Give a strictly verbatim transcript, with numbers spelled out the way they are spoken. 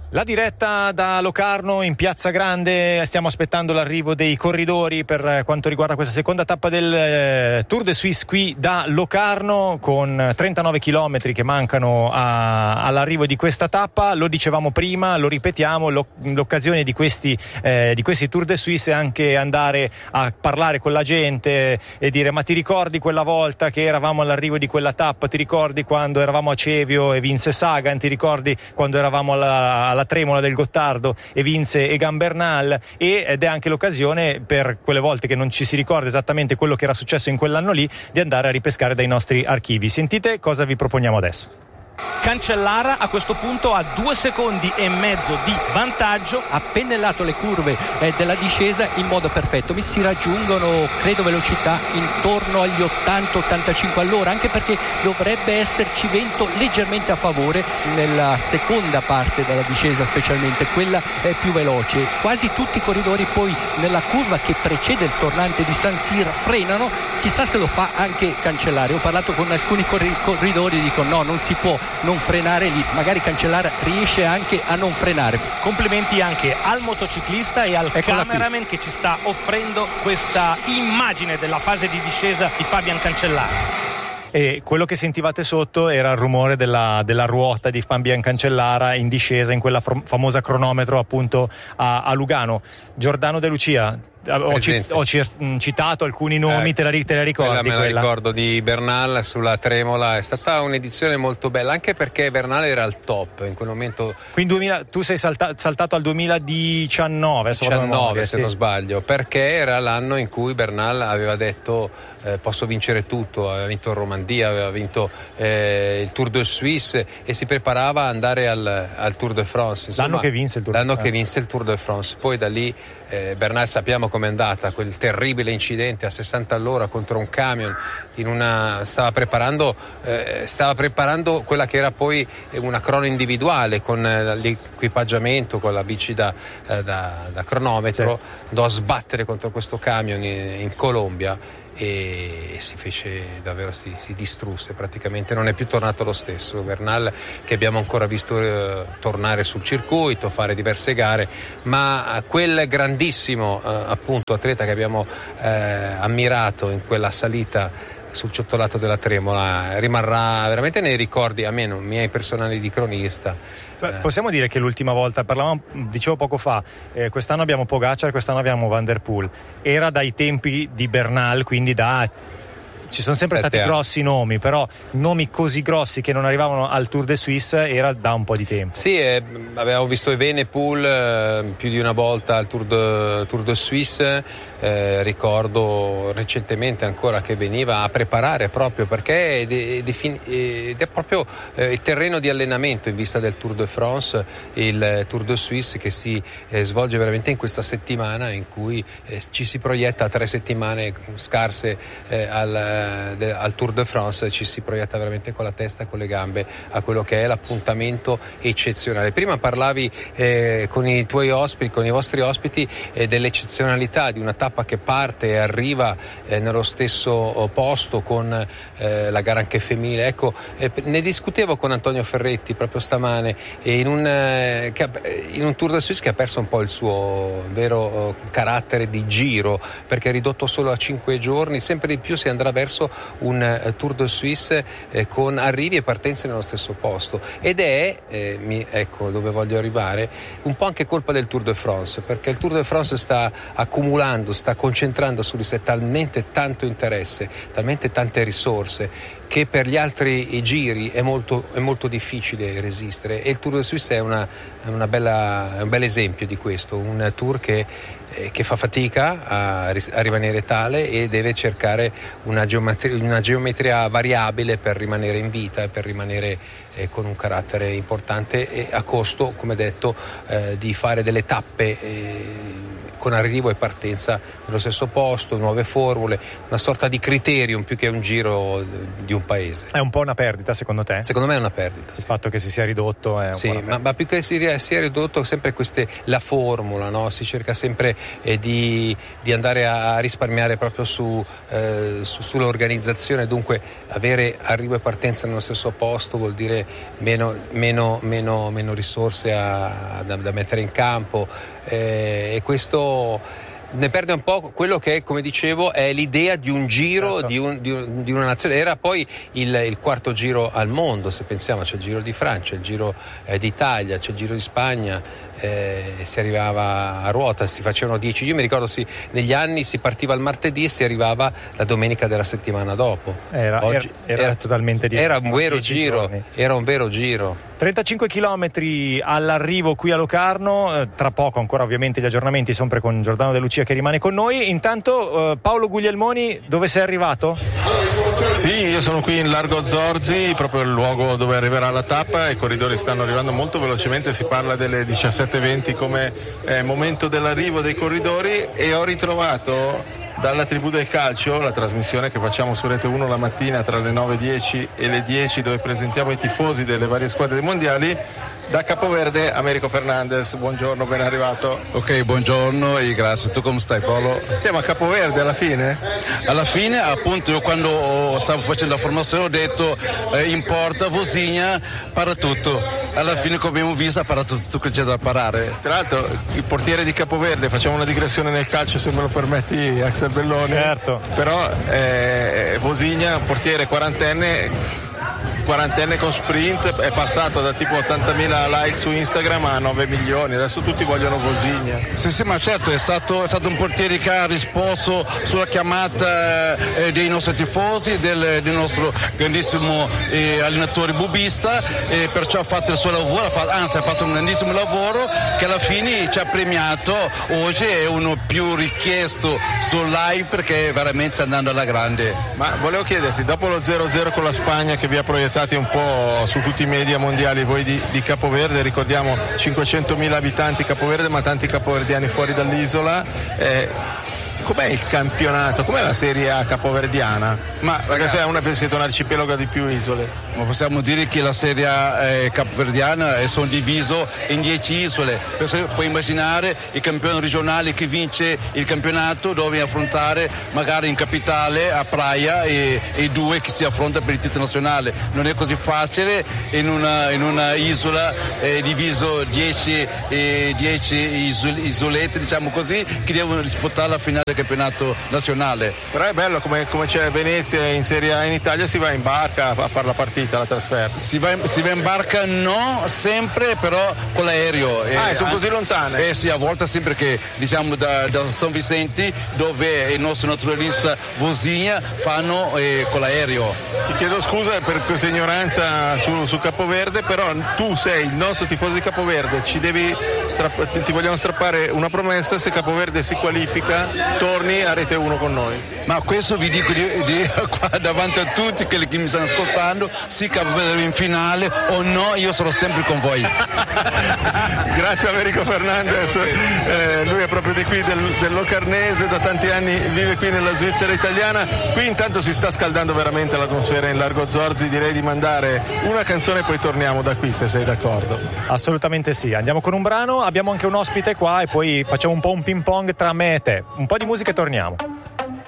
La diretta da Locarno in Piazza Grande, stiamo aspettando l'arrivo dei corridori per quanto riguarda questa seconda tappa del eh, Tour de Suisse qui da Locarno, con trentanove chilometri che mancano a, all'arrivo di questa tappa. Lo dicevamo prima, lo ripetiamo, lo, l'occasione di questi, eh, di questi Tour de Suisse è anche andare a parlare con la gente e dire: ma ti ricordi quella volta che eravamo all'arrivo di quella tappa, ti ricordi quando eravamo a Cevio e vinse Sagan, ti ricordi quando eravamo alla, alla la Tremola del Gottardo e vinse Egan Bernal, ed è anche l'occasione, per quelle volte che non ci si ricorda esattamente quello che era successo in quell'anno lì, di andare a ripescare dai nostri archivi. Sentite cosa vi proponiamo adesso. Cancellara a questo punto ha due secondi e mezzo di vantaggio, ha pennellato le curve eh, della discesa in modo perfetto. Mi si raggiungono, credo, velocità intorno agli ottanta ottantacinque all'ora, anche perché dovrebbe esserci vento leggermente a favore nella seconda parte della discesa, specialmente quella è più veloce. Quasi tutti i corridori poi nella curva che precede il tornante di San Siro frenano, chissà se lo fa anche Cancellara. Ho parlato con alcuni corridori e dicono no, non si può non frenare lì, magari Cancellara riesce anche a non frenare. Complimenti anche al motociclista e al Eccola cameraman qui, che ci sta offrendo questa immagine della fase di discesa di Fabian Cancellara. E quello che sentivate sotto era il rumore della, della ruota di Fabian Cancellara in discesa in quella fr- famosa cronometro appunto a, a Lugano. Giordano De Lucia, ho, ci, ho citato alcuni nomi, eh, te, la, te la ricordi? Quella me la quella? ricordo, di Bernal sulla Tremola. È stata un'edizione molto bella, anche perché Bernal era al top in quel momento. Quindi duemila, tu sei salta, saltato al duemiladiciannove, diciannove se sì. non sbaglio, perché era l'anno in cui Bernal aveva detto eh, posso vincere tutto, aveva vinto Romandia, aveva vinto eh, il Tour de Suisse e si preparava ad andare al, al Tour de France. Insomma, l'anno che vinse il Tour l'anno de che vinse il Tour de France. Poi da lì eh, Bernal sappiamo com'è andata, quel terribile incidente a sessanta all'ora contro un camion, in una, stava preparando eh, stava preparando quella che era poi una crono individuale con eh, l'equipaggiamento, con la bici da, eh, da, da cronometro, sì. Andò a sbattere contro questo camion in, in Colombia e si fece davvero, si, si distrusse praticamente, non è più tornato lo stesso Bernal, che abbiamo ancora visto eh, tornare sul circuito, fare diverse gare, ma quel grandissimo eh, appunto atleta che abbiamo eh, ammirato in quella salita sul ciottolato della Tremola rimarrà veramente nei ricordi, a me non miei personali di cronista. Beh, possiamo dire che l'ultima volta, parlavamo, dicevo poco fa, eh, quest'anno abbiamo Pogacar, quest'anno abbiamo Van der Poel, era dai tempi di Bernal, quindi da ci sono sempre stati anni. Grossi nomi, però nomi così grossi che non arrivavano al Tour de Suisse era da un po' di tempo. Sì, eh, avevamo visto Evenepoel eh, più di una volta al Tour de, Tour de Suisse, eh, ricordo recentemente ancora che veniva a preparare proprio perché ed è, ed è proprio eh, il terreno di allenamento in vista del Tour de France, il Tour de Suisse, che si eh, svolge veramente in questa settimana in cui eh, ci si proietta a tre settimane scarse eh, al al Tour de France, ci si proietta veramente con la testa e con le gambe a quello che è l'appuntamento eccezionale. Prima parlavi eh, con i tuoi ospiti, con i vostri ospiti eh, dell'eccezionalità di una tappa che parte e arriva eh, nello stesso posto con eh, la gara anche femminile. Ecco, eh, ne discutevo con Antonio Ferretti proprio stamane eh, in, un, eh, che, in un Tour de Suisse che ha perso un po' il suo vero eh, carattere di giro, perché è ridotto solo a cinque giorni, sempre di più si andrà verso un uh, Tour de Suisse eh, con arrivi e partenze nello stesso posto, ed è eh, mi, ecco dove voglio arrivare, un po' anche colpa del Tour de France, perché il Tour de France sta accumulando, sta concentrando su di sé talmente tanto interesse, talmente tante risorse, che per gli altri giri è molto, è molto difficile resistere, e il Tour de Suisse è, una, è, una bella, è un bel esempio di questo, un tour che, eh, che fa fatica a, a rimanere tale e deve cercare una geometria, una geometria variabile per rimanere in vita e per rimanere eh, con un carattere importante, e a costo, come detto, eh, di fare delle tappe eh, con arrivo e partenza nello stesso posto, nuove formule, una sorta di criterium più che un giro di un paese. È un po' una perdita secondo te? Secondo me è una perdita. Il sì. fatto che si sia ridotto è un sì, po' una ma, ma più che si sia ridotto sempre queste, la formula, no? Si cerca sempre e di, di andare a risparmiare proprio su, eh, su, sull'organizzazione. Dunque avere arrivo e partenza nello stesso posto vuol dire meno, meno, meno, meno risorse a, da, da mettere in campo, eh, e questo ne perde un po' quello che, come dicevo, è l'idea di un giro, certo. di, un, di, un, di una nazione. Era poi il, il quarto giro al mondo, se pensiamo, c'è il Giro di Francia, il Giro eh, d'Italia, c'è il Giro di Spagna, eh, si arrivava a ruota, si facevano dieci. Io mi ricordo, sì, negli anni si partiva il martedì e si arrivava la domenica della settimana dopo. Era, Oggi, era, era, era totalmente diverso. Era un vero giro, giorni. era un vero giro. trentacinque chilometri all'arrivo qui a Locarno, eh, tra poco ancora ovviamente gli aggiornamenti sempre con Giordano De Lucia che rimane con noi. Intanto eh, Paolo Guglielmoni, dove sei arrivato? Sì, io sono qui in Largo Zorzi, proprio il luogo dove arriverà la tappa. I corridori stanno arrivando molto velocemente, si parla delle diciassette e venti come eh, momento dell'arrivo dei corridori, e ho ritrovato dalla Tribù del Calcio, la trasmissione che facciamo su Rete uno la mattina tra le nove e dieci e le dieci, dove presentiamo i tifosi delle varie squadre dei mondiali. Da Capoverde, Americo Fernandez, buongiorno, ben arrivato. Ok, buongiorno e grazie. Tu come stai, Paolo? Siamo a Capoverde alla fine? Alla fine, appunto, io quando stavo facendo la formazione ho detto eh, in porta, Vosigna, para tutto. Alla fine, come abbiamo visto, ha parato tutto che c'è da parare. Tra l'altro, il portiere di Capoverde, facciamo una digressione nel calcio, se me lo permetti, Axel Belloni. Certo. Però eh, Vosigna, portiere quarantenne, quarantenne con sprint, è passato da tipo ottantamila like su Instagram a nove milioni, adesso tutti vogliono Vosigna. Sì, sì, ma certo, è stato, è stato un portiere che ha risposto sulla chiamata eh, dei nostri tifosi, del, del nostro grandissimo eh, allenatore bubista, e perciò ha fatto il suo lavoro, ha fatto, anzi ha fatto un grandissimo lavoro che alla fine ci ha premiato. Oggi è uno più richiesto sul live perché veramente sta andando alla grande. Ma volevo chiederti, dopo lo zero a zero con la Spagna che vi ha proiettato un po' su tutti i media mondiali, voi di, di Capoverde, ricordiamo cinquecentomila abitanti Capoverde, ma tanti capoverdiani fuori dall'isola, eh, com'è il campionato, com'è la Serie A capoverdiana? Ma ragazzi, è una, siete un arcipelago di più isole. Ma possiamo dire che la Serie A eh, capoverdiana è sono diviso in dieci isole. Puoi immaginare il campione regionale che vince il campionato dove affrontare magari in capitale a Praia e, e due che si affronta per il titolo nazionale. Non è così facile in una, in una isola eh, diviso dieci, eh, dieci isole, isolette, diciamo così, che devono disputare la finale del campionato nazionale. Però è bello, come, come c'è Venezia in Serie A in Italia, si va in barca a fare la partita, la trasferta. Si va, si va in barca no, sempre, però con l'aereo. Ah, e sono così lontane? Eh sì, a volte sempre che diciamo da, da San Vicente, dove il nostro naturalista Vosigna fanno eh, con l'aereo. Ti chiedo scusa per questa ignoranza su, su Capoverde, però tu sei il nostro tifoso di Capoverde, ci devi strapp- ti vogliamo strappare una promessa: se Capoverde si qualifica torni a Rete uno con noi. Ma questo vi dico di, di, qua davanti a tutti quelli che mi stanno ascoltando, sì, Capoverde in finale o no, io sarò sempre con voi. Grazie Americo Fernandez, eh, lui è proprio di qui del, del Locarnese, da tanti anni vive qui nella Svizzera italiana. Qui intanto si sta scaldando veramente l'atmosfera in Largo Zorzi, direi di mandare una canzone e poi torniamo da qui, se sei d'accordo. Assolutamente sì, andiamo con un brano, abbiamo anche un ospite qua e poi facciamo un po' un ping pong tra me e te, un po' di musica e torniamo.